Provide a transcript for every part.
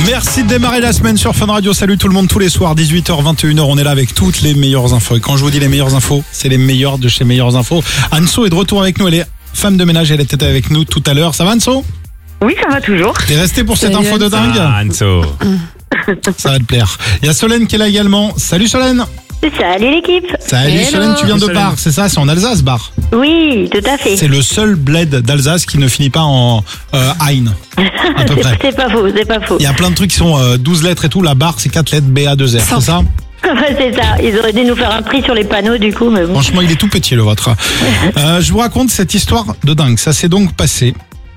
Merci de démarrer la semaine sur Fun Radio. Salut tout le monde, tous les soirs 18h 21h, on est là avec toutes les meilleures infos. Et quand je vous dis les meilleures infos, c'est les meilleures de chez Meilleures Infos. Anso est de retour avec nous, elle est femme de ménage, elle était avec nous tout à l'heure. Ça va Anso? Oui, ça va toujours. T'es resté pour cette info de dingue? Anso. Ça va te plaire. Il y a Solène qui est là également. Salut Solène. Salut l'équipe. Salut Hello. Solène, tu viens de Solène. Bar, c'est ça? C'est en Alsace, Bar. Oui, tout à fait. C'est le seul bled d'Alsace qui ne finit pas en Ein, à peu près. C'est pas faux, c'est pas faux. Il y a plein de trucs qui sont 12 lettres et tout. La Bar, c'est 4 lettres, BA2R, c'est ça? C'est ça. Ils auraient dû nous faire un prix sur les panneaux du coup, mais bon. Franchement, il est tout petit le vôtre. Je vous raconte cette histoire de dingue. Ça s'est donc passé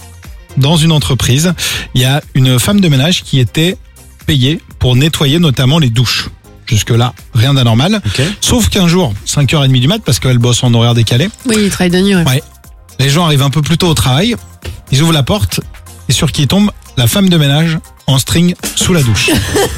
dans une entreprise. Il y a une femme de ménage qui était payée pour nettoyer notamment les douches. Jusque-là, rien d'anormal. Ok. Sauf qu'un jour, 5h30 du mat, parce qu'elle bosse en horaire décalé, Oui, il travaille de nuit. Ouais. ouais, les gens arrivent un peu plus tôt au travail, ils ouvrent la porte, et sur qui tombe la femme de ménage en string sous la douche.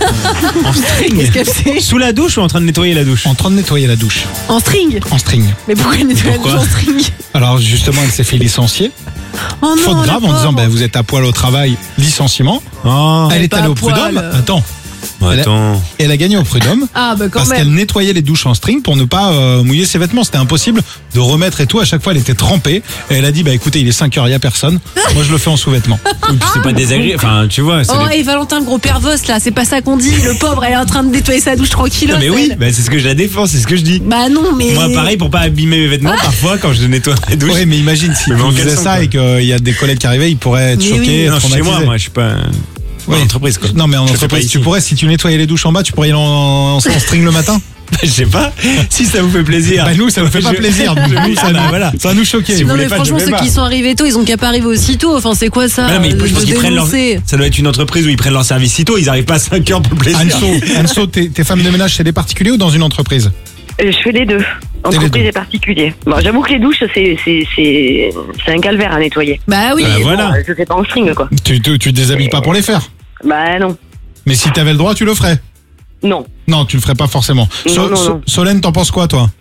En string. Qu'est-ce qu'elle fait? Sous la douche ou en train de nettoyer la douche? En train de nettoyer la douche. En string? En string. Mais pourquoi elle nettoie la douche en string? Alors justement, elle s'est fait licencier. Oh non, Faute la grave en disant pauvre. vous êtes à poil au travail, licenciement. Oh, Elle est pas allée à au prud'homme. poil. Attends. attends. Elle a gagné au prud'homme Ah bah quand parce qu'elle même. nettoyait les douches en string pour ne pas mouiller ses vêtements. C'était impossible de remettre et tout. À chaque fois, elle était trempée. Et elle a dit bah écoutez, il est 5h, il y a personne. Moi, je le fais en sous-vêtements. C'est pas désagréable. Enfin, tu vois. Oh et Valentin le gros pervos là, c'est pas ça qu'on dit. Le pauvre, elle est en train de nettoyer sa douche tranquillos. Non, mais oui, elle. bah, c'est ce que je la défends, c'est ce que je dis. Bah non mais. Moi, pareil, pour pas abîmer mes vêtements, parfois, quand je nettoie la douche. Oui, mais imagine si Mais tu en faisais caleçon, ça quoi. et qu'il y a des collègues qui arrivaient, ils pourraient être Mais choqués, Non, être chez moi, traumatisés. je suis pas. Oui. En entreprise, quoi. Non, mais en Je le fais pas entreprise, ici. tu pourrais, si tu nettoyais les douches en bas, tu pourrais y aller en string le matin. Je sais pas. Si ça vous fait plaisir. Bah nous, ça nous fait pas Je- plaisir. je- Nous, ça, bah, nous, voilà. ça va nous choquer. Si vous Non voulez mais pas, franchement je vais ceux pas. qui sont arrivés tôt, ils ont qu'à pas arriver aussitôt. Enfin c'est quoi ça? Ah non, mais je pense qu'ils prennent leur. dénoncer. Ça doit être une entreprise où ils prennent leur service si tôt, ils arrivent pas à 5 heures pour le plaisir. Anso, t'es femme de ménage chez des particuliers ou dans une entreprise? Je fais les deux. les Entreprise deux. et particulier. Bon, j'avoue que les douches, c'est un calvaire à nettoyer. Bah oui. Bah, voilà. Bon, je fais pas en string, quoi. Tu te déshabilles pas pour les faire. Bah non. Mais si t'avais le droit, tu le ferais. Non. Non, tu le ferais pas forcément. Non. Solène, t'en penses quoi, toi?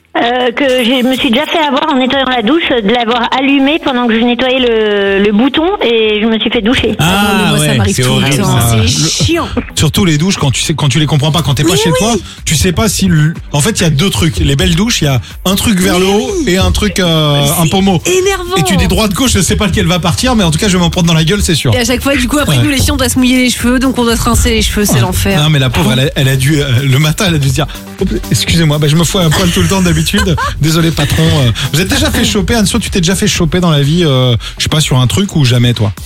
Que je me suis déjà fait avoir en nettoyant la douche, de l'avoir allumée pendant que je nettoyais le bouton et je me suis fait doucher. Ah, non, mais moi, ça ouais, m'arrive c'est tout le horrible. temps. ça. C'est chiant. Surtout les douches, quand tu les comprends pas, quand t'es pas chez toi, tu sais pas si. En fait, il y a deux trucs. Les belles douches, il y a un truc vers le haut et un truc, un pommeau. Énervant. Et tu dis droite gauche, je sais pas lequel va partir, mais en tout cas, je vais m'en prendre dans la gueule, c'est sûr. Et à chaque fois, du coup, après Ouais. nous les filles, on doit se mouiller les cheveux, donc on doit se rincer les cheveux, c'est l'enfer. Non, mais la pauvre, elle a dû, le matin, elle a dû se dire, oh, excusez-moi, bah, je me fous un poil tout le temps d'habitude. Désolé, patron. Vous êtes déjà fait choper, Anso, tu t'es déjà fait choper dans la vie, je sais pas, sur un truc ou jamais, toi?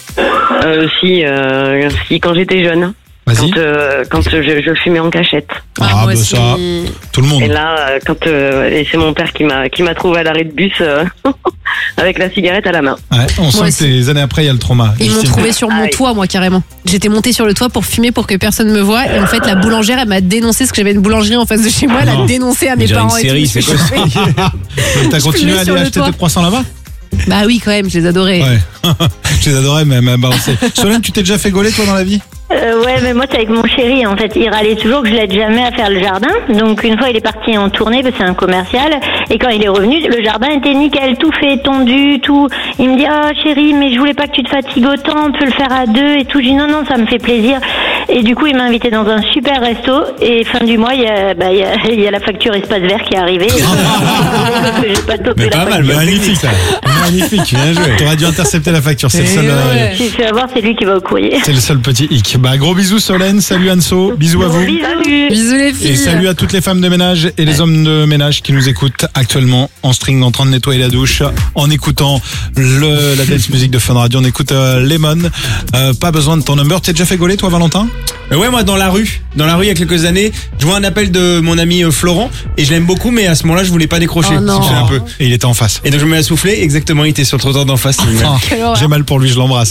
Si, quand j'étais jeune. Vas-y. Quand je fumais en cachette. Ah, Ah, moi bah, aussi. ça. Tout le monde. Et là, et c'est mon père qui m'a trouvé à l'arrêt de bus avec la cigarette à la main. Ouais, on sent Moi que les années après, il y a le trauma. Ils m'ont Justine. trouvé sur mon Aïe. toit, moi, carrément. J'étais montée sur le toit pour fumer pour que personne me voie. Et en fait, la boulangère, elle m'a dénoncé parce que j'avais une boulangerie en face de chez moi. Elle Non. a dénoncé à mes dirait une parents et série, tout. c'est quoi ça? Et t'as Je continué fumais à sur aller le acheter toit. des croissants là-bas? Bah oui, quand même, je les adorais. Ouais. Je les adorais, mais elle m'a balancé. Solène, tu t'es déjà fait gauler, toi, dans la vie? Ouais, mais moi c'est avec mon chéri en fait. Il râlait toujours que je l'aide jamais à faire le jardin. Donc une fois il est parti en tournée parce que c'est un commercial. Et quand il est revenu, le jardin était nickel, tout fait, tondu, tout. Il me dit ah chéri, mais je voulais pas que tu te fatigues autant. On peut le faire à deux et tout. Je dis non, ça me fait plaisir. Et du coup il m'a invité dans un super resto. Et fin du mois il y a la facture espace vert qui est arrivée. Parce que j'ai pas topé Mais la pas mal, facture. Magnifique, ça. Magnifique. Bien joué. T'aurais dû intercepter la facture. C'est le seul, ouais. Si je fais avoir, c'est lui qui va au courrier. c'est le seul petit hic. Bah, gros bisous, Solène. Salut, Anso. Bisous à vous. Bisous. Bisous les filles. Et salut à toutes les femmes de ménage et les hommes de ménage qui nous écoutent actuellement en string en train de nettoyer la douche, en écoutant la dance music de Fun Radio. On écoute Lemon. Pas besoin de ton number. T'es déjà fait gauler, toi, Valentin? Ouais, moi, dans la rue, il y a quelques années, je vois un appel de mon ami Florent, et je l'aime beaucoup, mais à ce moment-là, je voulais pas décrocher. Oh non. Je sais un peu. Et il était en face. Et donc, je me mets à souffler, exactement, il était sur le trottoir d'en face. Ah, Quelle horreur. j'ai mal pour lui, je l'embrasse.